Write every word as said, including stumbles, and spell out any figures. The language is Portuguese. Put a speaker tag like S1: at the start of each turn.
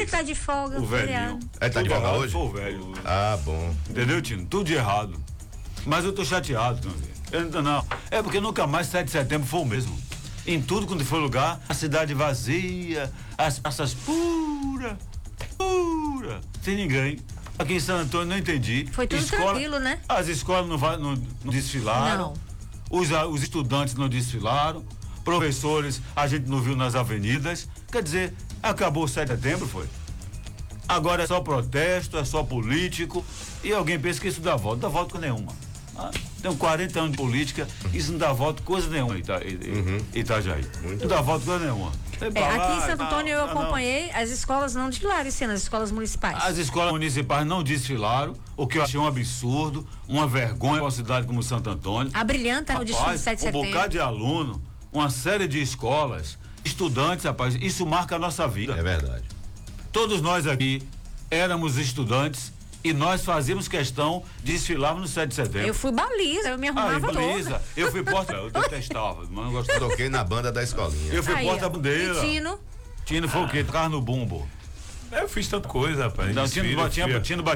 S1: tá de folga.
S2: O velhinho.
S3: É, tá de folga hoje?
S2: Foi o velho.
S3: Ah, bom.
S2: Entendeu, Tino? Tudo de errado. Mas eu tô chateado também. Eu, não, é porque nunca mais sete de setembro foi o mesmo. Em tudo quando foi lugar, a cidade vazia, as praças pura, pura, sem ninguém. Aqui em San Antônio não entendi.
S1: Foi tudo
S2: Escola,
S1: tranquilo, né?
S2: As escolas não, vai, não, não desfilaram.
S1: Não.
S2: Os, os estudantes não desfilaram. Professores a gente não viu nas avenidas. Quer dizer, acabou o sete de setembro, foi. Agora é só protesto, é só político. E alguém pensa que isso dá voto. Não dá voto com nenhuma. Ah, tenho quarenta anos de política, isso não dá voto coisa nenhuma, Ita, uhum. Itajaí. Muito não dá voto coisa nenhuma.
S1: É, aqui em Santo Antônio eu acompanhei, as escolas não desfilaram esse ano, as escolas municipais.
S2: As escolas municipais não desfilaram, o que eu achei um absurdo, uma vergonha para uma cidade como Santo Antônio.
S1: A Brilhanta no desfile de sete de setembro.
S2: Um bocado de aluno, uma série de escolas, estudantes, rapaz, isso marca a nossa vida.
S3: É verdade.
S2: Todos nós aqui éramos estudantes e nós fazíamos questão de desfilarmos no sete de setembro.
S1: Eu fui baliza, eu me arrumava
S2: ah, baliza.
S1: toda.
S2: Eu fui porta, eu detestava, mas não gostava.
S3: Toquei na banda da escolinha.
S2: Eu fui
S1: Aí,
S2: porta-bandeira.
S1: E Tino?
S2: Tino foi ah. o quê? Tocar no bumbo.
S4: Eu fiz tanta coisa, rapaz.
S2: Não, Tino batia, Tino batia